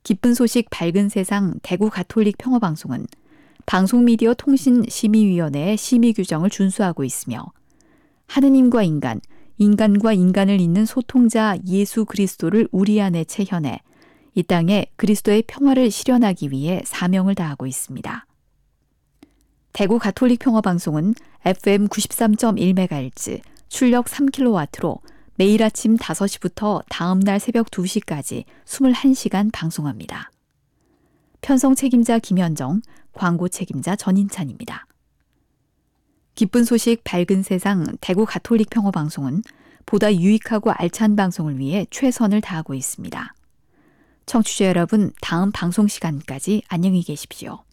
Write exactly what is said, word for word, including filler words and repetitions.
기쁜 소식 밝은 세상 대구 가톨릭 평화방송은 방송미디어 통신심의위원회의 심의 규정을 준수하고 있으며 하느님과 인간, 인간과 인간을 잇는 소통자 예수 그리스도를 우리 안에 체현해 이 땅에 그리스도의 평화를 실현하기 위해 사명을 다하고 있습니다. 대구 가톨릭 평화방송은 에프엠 구십삼 점 일 메가헤르츠, 출력 삼 킬로와트로 매일 아침 다섯 시부터 다음 날 새벽 두 시까지 이십일 시간 방송합니다. 편성 책임자 김현정, 광고 책임자 전인찬입니다. 기쁜 소식 밝은 세상 대구 가톨릭 평화방송은 보다 유익하고 알찬 방송을 위해 최선을 다하고 있습니다. 청취자 여러분, 다음 방송 시간까지 안녕히 계십시오.